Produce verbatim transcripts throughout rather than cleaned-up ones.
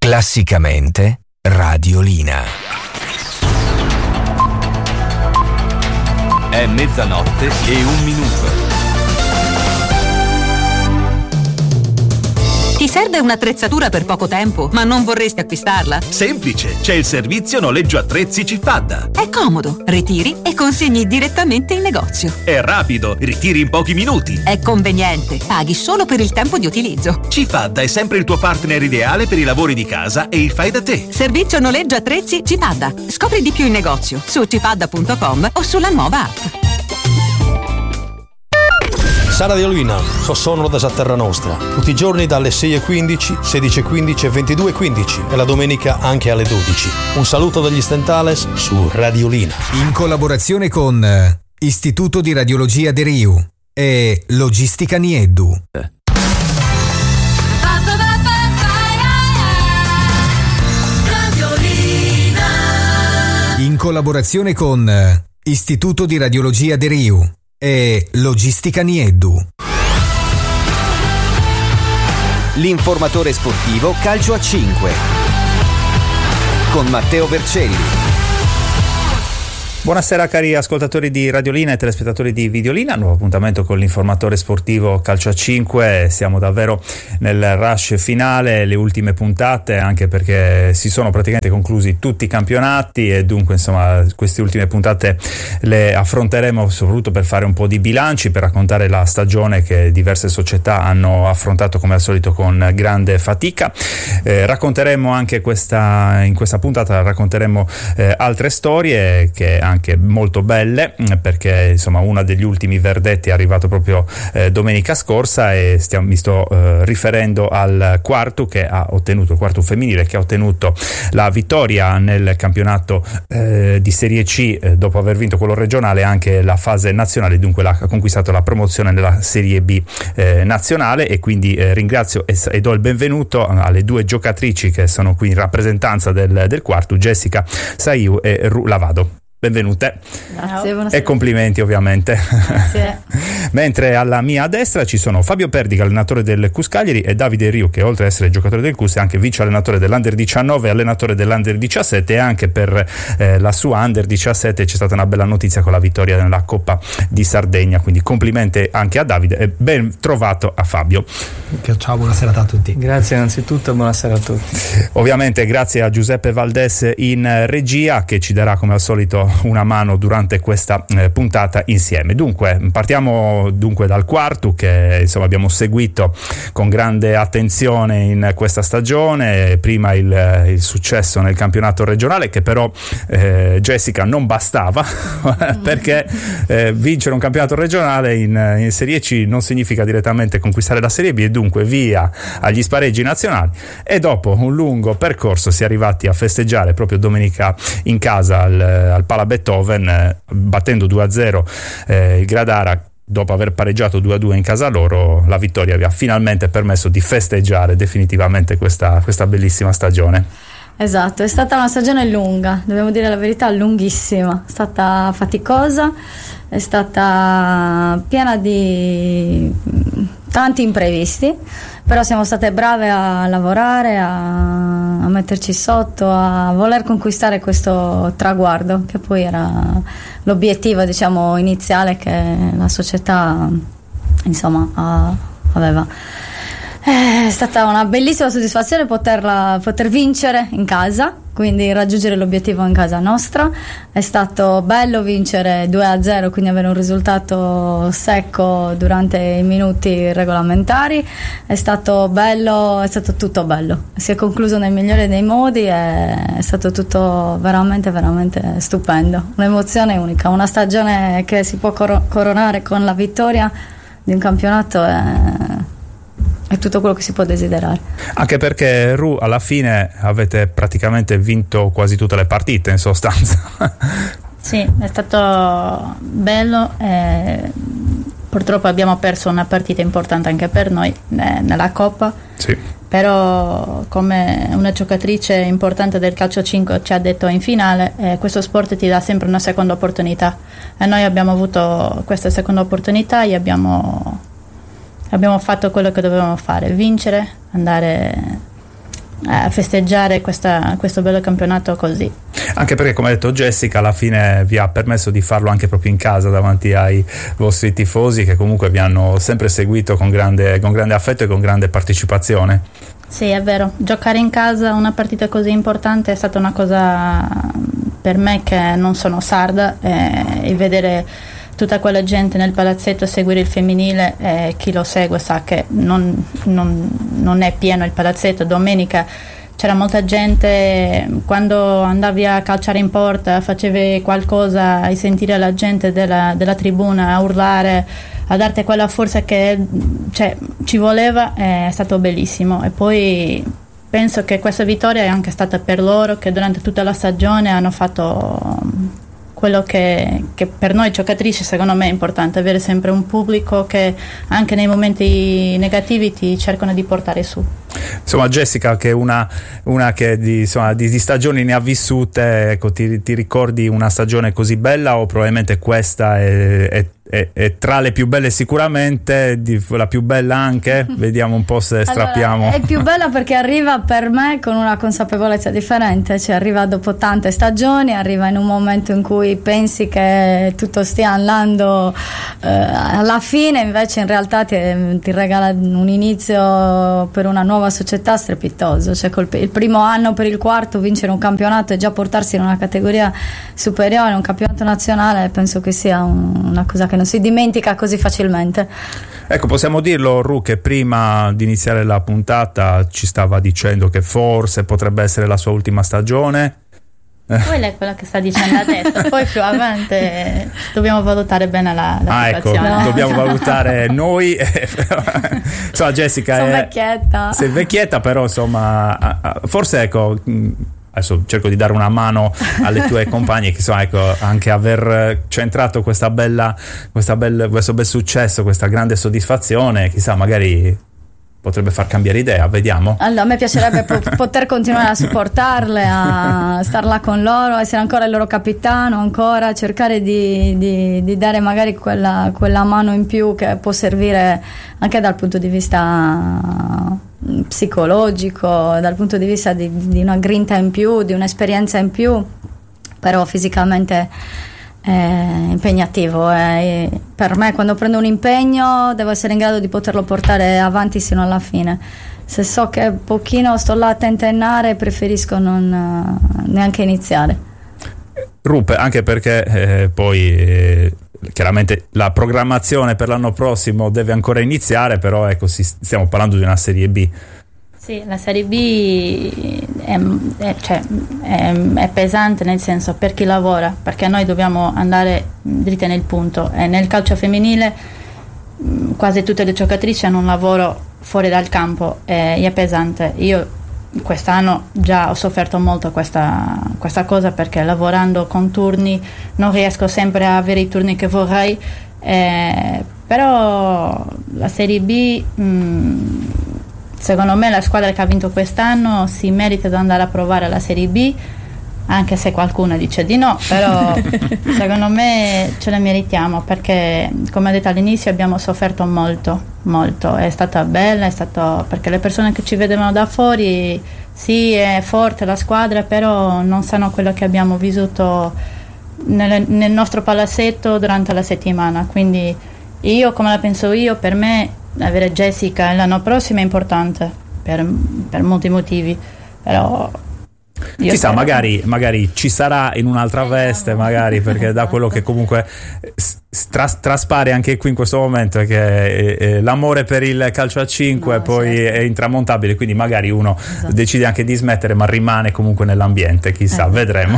Classicamente Radiolina. È mezzanotte e un minuto. Ti serve un'attrezzatura per poco tempo, ma non vorresti acquistarla? Semplice, c'è il servizio noleggio attrezzi Cifadda. È comodo, ritiri e consegni direttamente in negozio. È rapido, ritiri in pochi minuti. È conveniente, paghi solo per il tempo di utilizzo. Cifadda è sempre il tuo partner ideale per i lavori di casa e il fai da te. Servizio noleggio attrezzi Cifadda. Scopri di più in negozio su cifadda punto com o sulla nuova app. Sara di Olina, so sono da Terra Nostra, tutti i giorni dalle sei e quindici, sedici e quindici e ventidue e quindici e la domenica anche alle dodici. Un saluto dagli Stentales su Radiolina. In collaborazione con Istituto di Radiologia De Riu e Logistica Nieddu. In collaborazione con Istituto di Radiologia De Riu e Logistica Nieddu. L'informatore sportivo Calcio a cinque con Matteo Vercelli. Buonasera cari ascoltatori di Radiolina e telespettatori di Videolina, nuovo appuntamento con l'informatore sportivo Calcio a cinque. Siamo davvero nel rush finale, le ultime puntate, anche perché si sono praticamente conclusi tutti i campionati e dunque insomma queste ultime puntate le affronteremo soprattutto per fare un po' di bilanci, per raccontare la stagione che diverse società hanno affrontato come al solito con grande fatica. Eh, racconteremo anche questa in questa puntata racconteremo eh, altre storie che anche molto belle, perché insomma uno degli ultimi verdetti è arrivato proprio eh, domenica scorsa e stiamo, mi sto eh, riferendo al Quartu che ha ottenuto, il Quartu femminile che ha ottenuto la vittoria nel campionato eh, di Serie C eh, dopo aver vinto quello regionale anche la fase nazionale, dunque ha conquistato la promozione nella Serie B eh, nazionale e quindi eh, ringrazio e, e do il benvenuto alle due giocatrici che sono qui in rappresentanza del, del Quartu, Jessica Saiu e Ru Lavado. Benvenute. Grazie, buonasera. E complimenti ovviamente. Grazie. Mentre alla mia destra ci sono Fabio Perdica, allenatore del Cus Cagliari, e Davide Riu che oltre ad essere giocatore del Cus è anche vice allenatore dell'Under diciannove e allenatore dell'Under diciassette, e anche per eh, la sua Under diciassette c'è stata una bella notizia con la vittoria nella Coppa di Sardegna, quindi complimenti anche a Davide e ben trovato a Fabio. Ciao, buonasera a tutti. Grazie innanzitutto, buonasera a tutti. Ovviamente grazie a Giuseppe Valdes in regia che ci darà come al solito una mano durante questa eh, puntata insieme. Dunque partiamo dunque dal Quartu che insomma abbiamo seguito con grande attenzione in questa stagione, prima il, il successo nel campionato regionale che però eh, Jessica non bastava perché eh, vincere un campionato regionale in, in Serie C non significa direttamente conquistare la Serie B e dunque via agli spareggi nazionali, e dopo un lungo percorso si è arrivati a festeggiare proprio domenica in casa al, al Pala Beethoven eh, battendo due a zero eh, il Gradara. Dopo aver pareggiato due a due in casa loro, la vittoria vi ha finalmente permesso di festeggiare definitivamente questa, questa bellissima stagione. Esatto, è stata una stagione lunga, dobbiamo dire la verità, lunghissima, è stata faticosa, è stata piena di tanti imprevisti, però siamo state brave a lavorare, a, a metterci sotto, a voler conquistare questo traguardo che poi era l'obiettivo, diciamo, iniziale che la società insomma a, aveva. È stata una bellissima soddisfazione poterla, poter vincere in casa, quindi raggiungere l'obiettivo in casa nostra. È stato bello vincere due a zero, quindi avere un risultato secco durante i minuti regolamentari. È stato bello, è stato tutto bello. Si è concluso nel migliore dei modi e è stato tutto veramente, veramente stupendo. Un'emozione unica, una stagione che si può cor- coronare con la vittoria di un campionato è... è tutto quello che si può desiderare. Anche perché Ru alla fine avete praticamente vinto quasi tutte le partite in sostanza. Sì, è stato bello, eh, purtroppo abbiamo perso una partita importante anche per noi eh, nella Coppa, sì. Però come una giocatrice importante del calcio a cinque ci ha detto in finale, eh, questo sport ti dà sempre una seconda opportunità e noi abbiamo avuto questa seconda opportunità e abbiamo Abbiamo fatto quello che dovevamo fare, vincere, andare a festeggiare questa, questo bello campionato così. Anche perché, come ha detto Jessica, alla fine vi ha permesso di farlo anche proprio in casa davanti ai vostri tifosi, che comunque vi hanno sempre seguito con grande, con grande affetto e con grande partecipazione. Sì, è vero, giocare in casa una partita così importante è stata una cosa per me, che non sono sarda, e, e vedere tutta quella gente nel palazzetto seguire il femminile, eh, chi lo segue sa che non, non, non è pieno il palazzetto. Domenica c'era molta gente, quando andavi a calciare in porta facevi qualcosa e sentire la gente della, della tribuna a urlare, a darti quella forza che cioè, ci voleva, è stato bellissimo. E poi penso che questa vittoria è anche stata per loro, che durante tutta la stagione hanno fatto quello che, che per noi giocatrici secondo me è importante, avere sempre un pubblico che anche nei momenti negativi ti cercano di portare su. Insomma, Jessica, che è una, una che di, insomma, di, di stagioni ne ha vissute, ecco, ti, ti ricordi una stagione così bella, o probabilmente questa è, è, è, è tra le più belle sicuramente, di, la più bella anche? Vediamo un po' se strappiamo. Allora, è più bella perché arriva per me con una consapevolezza differente, cioè arriva dopo tante stagioni, arriva in un momento in cui pensi che tutto stia andando eh, alla fine, invece in realtà ti, ti regala un inizio per una nuova società strepitoso, cioè col, il primo anno per il quarto vincere un campionato e già portarsi in una categoria superiore, un campionato nazionale, penso che sia un, una cosa che non si dimentica così facilmente. Ecco, possiamo dirlo, Ru, che prima di iniziare la puntata ci stava dicendo che forse potrebbe essere la sua ultima stagione. Quella è quella che sta dicendo adesso, poi più avanti dobbiamo valutare bene la, la ah, situazione. Ecco, dobbiamo valutare noi. Insomma, Jessica, sono è, vecchietta. Sei vecchietta, però insomma, forse ecco, adesso cerco di dare una mano alle tue compagne, che insomma, ecco, anche aver centrato questa bella, questa bella, questo bel successo, questa grande soddisfazione, chissà, magari potrebbe far cambiare idea, vediamo. Allora, a me piacerebbe po- poter continuare a supportarle, a star là con loro, essere ancora il loro capitano, ancora cercare di, di, di dare magari quella, quella mano in più che può servire anche dal punto di vista psicologico, dal punto di vista di, di una grinta in più, di un'esperienza in più, però fisicamente è impegnativo, è, per me quando prendo un impegno devo essere in grado di poterlo portare avanti sino alla fine. Se so che pochino sto là a tentennare, preferisco non neanche iniziare. Ruppe, anche perché eh, poi eh, chiaramente la programmazione per l'anno prossimo deve ancora iniziare, però ecco, si, stiamo parlando di una Serie B. Sì, la Serie B è, è, cioè, è, è pesante, nel senso, per chi lavora, perché noi dobbiamo andare dritte nel punto, e nel calcio femminile quasi tutte le giocatrici hanno un lavoro fuori dal campo e è pesante. Io quest'anno già ho sofferto molto questa, questa cosa, perché lavorando con turni non riesco sempre a avere i turni che vorrei, eh, però la Serie B mh, secondo me la squadra che ha vinto quest'anno si merita di andare a provare la Serie B, anche se qualcuno dice di no, però secondo me ce la meritiamo, perché come ho detto all'inizio abbiamo sofferto molto, molto, è stata bella, è stato, perché le persone che ci vedevano da fuori, sì, è forte la squadra, però non sanno quello che abbiamo vissuto nel, nel nostro palazzetto durante la settimana. Quindi io, come la penso io, per me avere Jessica l'anno prossimo è importante per, per molti motivi, però chissà, magari, magari ci sarà in un'altra veste, magari, perché da quello che comunque tras- traspare anche qui in questo momento è che eh, l'amore per il calcio a cinque no, poi certo. è intramontabile, quindi magari uno esatto. decide anche di smettere, ma rimane comunque nell'ambiente, chissà, eh. vedremo.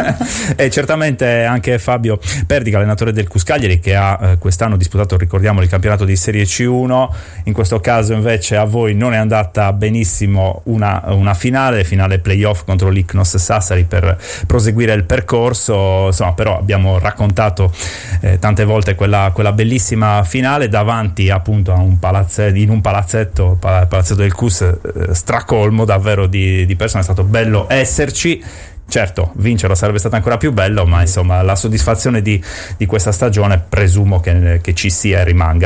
E certamente anche Fabio Perdica, allenatore del Cuscagliari, che ha eh, quest'anno disputato, ricordiamo, il campionato di Serie C uno, in questo caso invece a voi non è andata benissimo una, una finale, finale playoff contro l'Iknos Sassari per proseguire il percorso, insomma, però abbiamo raccontato eh, tante volte quella, quella bellissima finale davanti appunto a un palazzetto, in un palazzetto, palazzetto del Cus eh, stracolmo davvero di, di persone. È stato bello esserci. Certo, vincerlo sarebbe stato ancora più bello, ma insomma la soddisfazione di, di questa stagione presumo che, che ci sia e rimanga.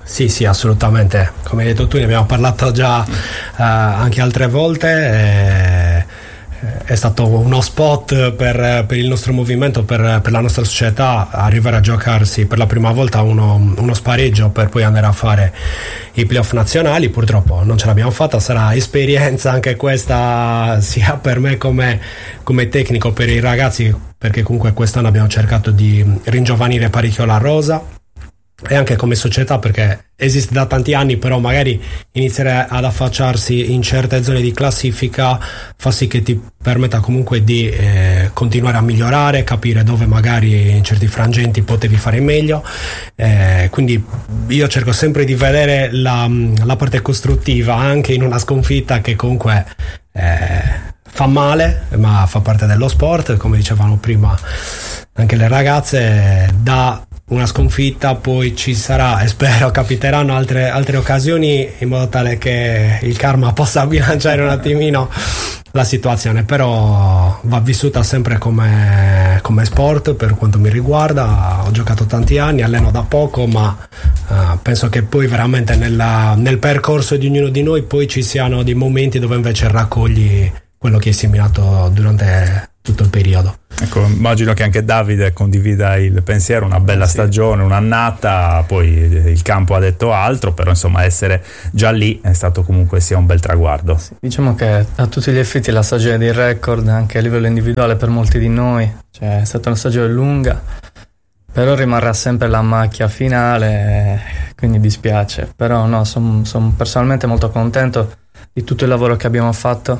Sì, sì, assolutamente. Come hai detto tu, ne abbiamo parlato già uh, anche altre volte. E è stato uno spot per, per il nostro movimento, per, per la nostra società, arrivare a giocarsi per la prima volta uno, uno spareggio per poi andare a fare i playoff nazionali. Purtroppo non ce l'abbiamo fatta, sarà esperienza anche questa sia per me come, come tecnico, per i ragazzi, perché comunque quest'anno abbiamo cercato di ringiovanire parecchio la rosa, e anche come società, perché esiste da tanti anni, però magari iniziare ad affacciarsi in certe zone di classifica fa sì che ti permetta comunque di eh, continuare a migliorare, capire dove magari in certi frangenti potevi fare meglio, eh, quindi io cerco sempre di vedere la, la parte costruttiva anche in una sconfitta che comunque eh, fa male, ma fa parte dello sport, come dicevano prima anche le ragazze. Da una sconfitta poi ci sarà, e spero capiteranno altre, altre occasioni, in modo tale che il karma possa bilanciare un attimino la situazione, però va vissuta sempre come, come sport. Per quanto mi riguarda, ho giocato tanti anni, alleno da poco, ma uh, penso che poi veramente nella, nel percorso di ognuno di noi poi ci siano dei momenti dove invece raccogli quello che hai seminato durante tutto il periodo. Ecco, immagino che anche Davide condivida il pensiero, una bella sì. stagione, un'annata, poi il campo ha detto altro, però insomma essere già lì è stato comunque sia un bel traguardo. Sì, diciamo che a tutti gli effetti la stagione di record, anche a livello individuale per molti di noi, cioè è stata una stagione lunga, però rimarrà sempre la macchia finale, quindi dispiace, però no, sono son personalmente molto contento di tutto il lavoro che abbiamo fatto,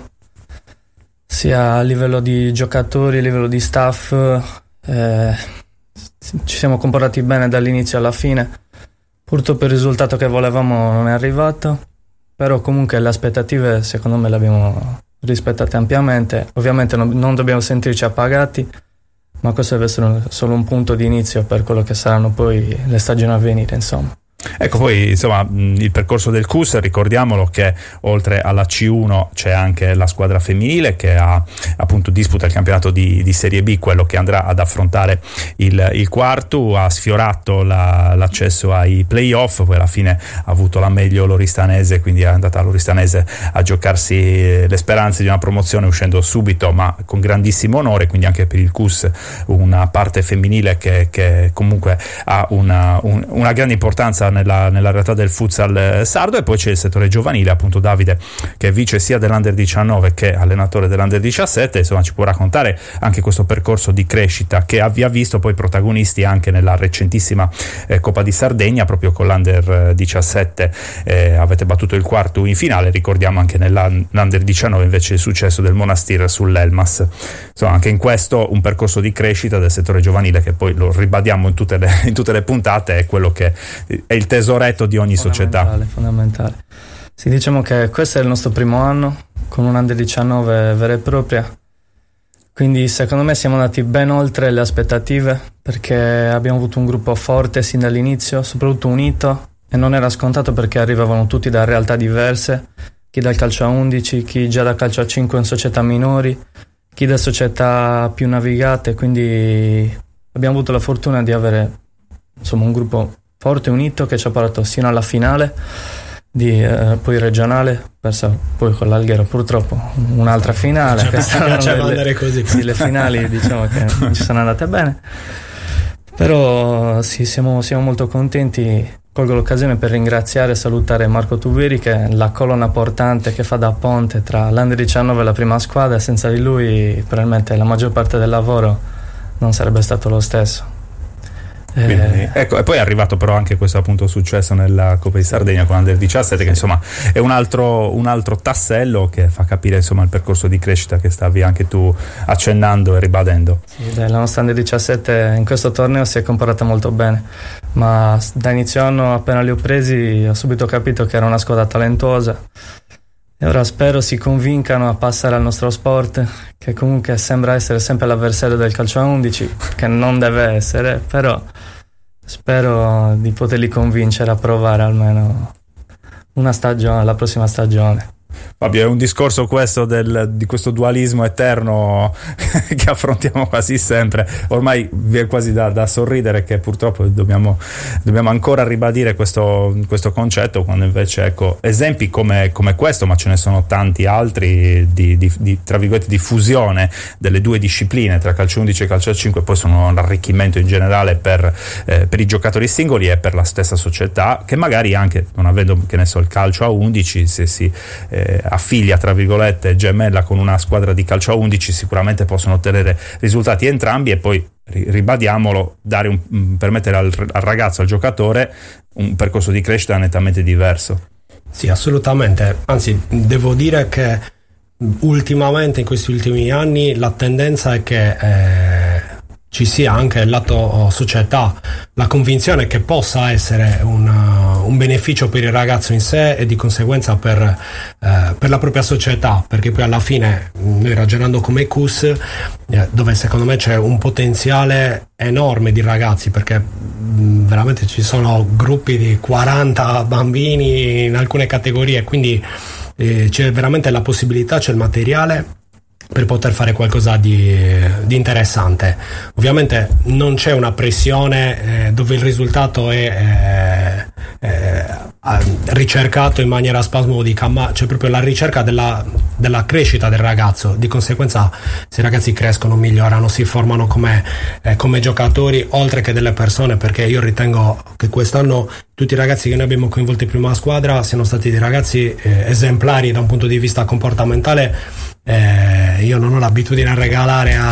sia a livello di giocatori, a livello di staff. Eh, ci siamo comportati bene dall'inizio alla fine. Purtroppo il risultato che volevamo non è arrivato, però comunque le aspettative secondo me le abbiamo rispettate ampiamente. Ovviamente non, non dobbiamo sentirci appagati, ma questo deve essere solo un punto di inizio per quello che saranno poi le stagioni a venire, insomma. Ecco, poi insomma il percorso del C U S, ricordiamolo che oltre alla C uno c'è anche la squadra femminile che ha appunto disputa il campionato di, di Serie B, quello che andrà ad affrontare il, il quarto, ha sfiorato la, l'accesso ai playoff, poi alla fine ha avuto la meglio l'Oristanese, quindi è andata all'Oristanese a giocarsi le speranze di una promozione uscendo subito ma con grandissimo onore, quindi anche per il C U S una parte femminile che, che comunque ha una, un, una grande importanza Nella, nella realtà del futsal sardo. E poi c'è il settore giovanile, appunto Davide che è vice sia dell'Under diciannove che allenatore dell'Under diciassette, insomma ci può raccontare anche questo percorso di crescita che vi ha visto poi protagonisti anche nella recentissima eh, Coppa di Sardegna, proprio con l'Under diciassette eh, avete battuto il quarto in finale. Ricordiamo anche nell'Under diciannove invece il successo del Monastir sull'Elmas. Insomma anche in questo un percorso di crescita del settore giovanile che poi lo ribadiamo in tutte le, in tutte le puntate, è quello che è il tesoretto di ogni fondamentale, società. Fondamentale. Sì, diciamo che questo è il nostro primo anno con un Under diciannove vera e propria, quindi secondo me siamo andati ben oltre le aspettative, perché abbiamo avuto un gruppo forte sin dall'inizio, soprattutto unito, e non era scontato perché arrivavano tutti da realtà diverse, chi dal calcio a undici, chi già da calcio a cinque in società minori, chi da società più navigate, quindi abbiamo avuto la fortuna di avere insomma un gruppo forte, unito, che ci ha portato sino alla finale di eh, poi regionale, persa poi con l'Alghero purtroppo un'altra finale. Ci piaceva andare così. Sì, le finali diciamo che non ci sono andate bene, però sì, siamo, siamo molto contenti. Colgo l'occasione per ringraziare e salutare Marco Tuveri, che è la colonna portante che fa da ponte tra l'Under diciannove e la prima squadra. Senza di lui probabilmente la maggior parte del lavoro non sarebbe stato lo stesso. Quindi, ecco, e poi è arrivato però anche questo appunto successo nella Coppa di Sardegna con l'Under diciassette, che insomma è un altro, un altro tassello che fa capire insomma il percorso di crescita che stavi anche tu accennando e ribadendo. Sì, dai, la nostra Under diciassette in questo torneo si è comportata molto bene, ma da inizio anno appena li ho presi ho subito capito che era una squadra talentuosa, e ora spero si convincano a passare al nostro sport, che comunque sembra essere sempre l'avversario del calcio a undici, che non deve essere, però spero di poterli convincere a provare almeno una stagione, la prossima stagione. Fabio, è un discorso questo del, di questo dualismo eterno che affrontiamo quasi sempre. Ormai vi è quasi da, da sorridere che purtroppo dobbiamo, dobbiamo ancora ribadire questo, questo concetto, quando invece, ecco, esempi come, come questo, ma ce ne sono tanti altri di, di, di, tra virgolette, di fusione delle due discipline, tra calcio undici e calcio a cinque, poi sono un arricchimento in generale per, eh, per i giocatori singoli e per la stessa società, che magari anche, non avendo, che ne so, il calcio a undici, se si eh, affiglia, tra virgolette, gemella con una squadra di calcio a undici, sicuramente possono ottenere risultati entrambi, e poi ribadiamolo, dare un, permettere al, al ragazzo, al giocatore, un percorso di crescita nettamente diverso. Sì, assolutamente, anzi devo dire che ultimamente, in questi ultimi anni, la tendenza è che eh, ci sia anche il lato società, la convinzione che possa essere un, un beneficio per il ragazzo in sé e di conseguenza per, eh, per la propria società, perché poi alla fine, noi ragionando come C U S, eh, dove secondo me c'è un potenziale enorme di ragazzi, perché mh, veramente ci sono gruppi di quaranta bambini in alcune categorie, quindi eh, c'è veramente la possibilità, c'è il materiale per poter fare qualcosa di, di interessante. Ovviamente non c'è una pressione eh, dove il risultato è eh, eh, ricercato in maniera spasmodica, ma c'è proprio la ricerca della, della crescita del ragazzo. Di conseguenza, se i ragazzi crescono, migliorano, si formano come, eh, come giocatori, oltre che delle persone, perché io ritengo che quest'anno tutti i ragazzi che noi abbiamo coinvolto in prima squadra siano stati dei ragazzi eh, esemplari da un punto di vista comportamentale. Eh, io non ho l'abitudine a regalare a